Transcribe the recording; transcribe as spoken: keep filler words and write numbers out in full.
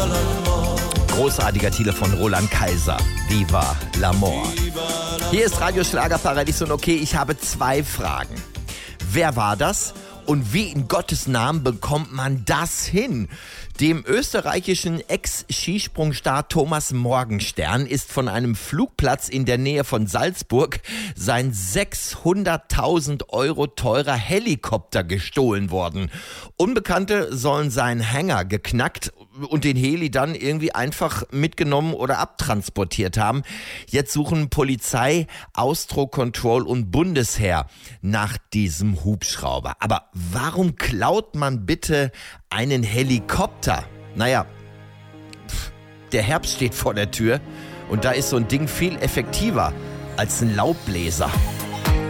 Großartiger Titel von Roland Kaiser. Viva l'Amor. Hier ist Radio Schlagerparadies und okay, ich habe zwei Fragen. Wer war das? Und wie in Gottes Namen bekommt man das hin? Dem österreichischen Ex-Skisprungstar Thomas Morgenstern ist von einem Flugplatz in der Nähe von Salzburg sein sechshunderttausend Euro teurer Helikopter gestohlen worden. Unbekannte sollen seinen Hangar geknackt und den Heli dann irgendwie einfach mitgenommen oder abtransportiert haben. Jetzt suchen Polizei, Austro Control und Bundesheer nach diesem Hubschrauber. Aber warum klaut man bitte einen Helikopter? Naja, pff, der Herbst steht vor der Tür und da ist so ein Ding viel effektiver als ein Laubbläser.